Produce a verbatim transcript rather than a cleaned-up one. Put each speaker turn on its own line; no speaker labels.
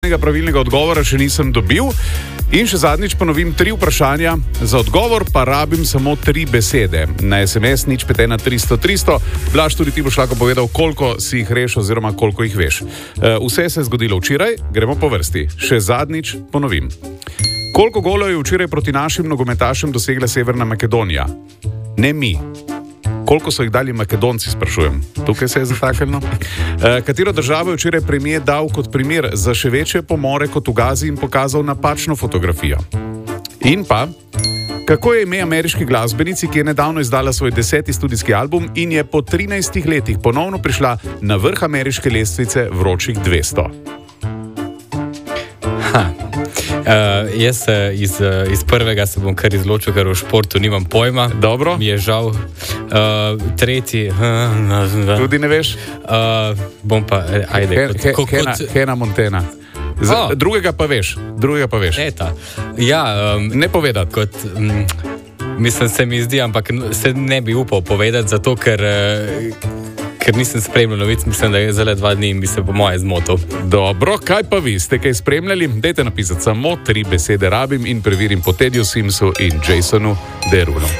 Pravilnega odgovora še nisem dobil. In še zadnjič ponovim tri vprašanja. Za odgovor pa rabim samo tri besede. Na es em es nič pet ena tristo tristo. Blaž, tudi ti boš lahko povedal, koliko si jih reš oziroma koliko jih veš. Vse se je zgodilo včeraj, gremo po vrsti. Še zadnjič ponovim. Koliko golov je včeraj proti našim nogometašem dosegla Severna Makedonija? Ne mi. Koliko so jih dali Makedonci, sprašujem. Tukaj se je zataknilo. E, katero državo je včeraj premijer dal kot primer za še večje pomore kot v Gazi in pokazal napačno fotografijo? In pa, kako je ime ameriški glasbenici, ki je nedavno izdala svoj deseti studijski album in je po trinajstih letih ponovno prišla na vrh ameriške lestvice vročih dvesto?
Ha. Uh, jaz iz, iz prvega se bom kar izločil, ker v športu nimam pojma.
Dobro.
Mi je žal. Uh, tretji. Uh,
Tudi ne veš?
Uh, bom pa, ajde.
He, he,
kot,
Hena,
kot...
Hena Montana. Z, oh. Drugega pa veš. Drugega pa veš.
Eta. Ja, um,
ne povedati.
Kot, um, mislim, se mi zdi, ampak se ne bi upal povedati, zato ker... Uh, Ker nisem spremljal novic, mislim, da je zelo dva dni in bi se po moje zmotil.
Dobro, kaj pa vi? Ste kaj spremljali? Dajte napisati samo tri besede rabim in preverim po Tediju Simsu in Jasonu Derulo.